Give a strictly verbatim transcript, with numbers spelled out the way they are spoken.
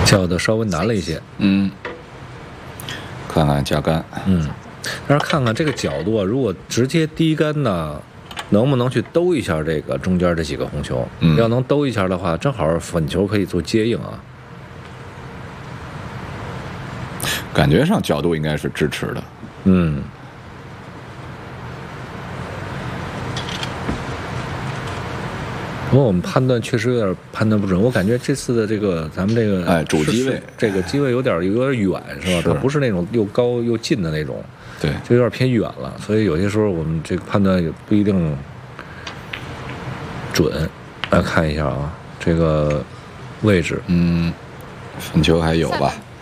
叫的稍微难了一些。 嗯，看看加杆。 嗯，但是看看这个角度啊，如果直接低杆呢，能不能去兜一下这个中间这几个红球？ 嗯， 要能兜一下的话，正好粉球可以做接应啊。 感觉上角度应该是支持的。 嗯。不过我们判断确实有点判断不准，我感觉这次的这个咱们这个哎主机位这个机位有点有点远是吧？ 是它不是那种又高又近的那种， 对， 就有点偏远了，所以有些时候我们这个判断也不一定准。来看一下啊，这个位置， 嗯，粉球还有吧？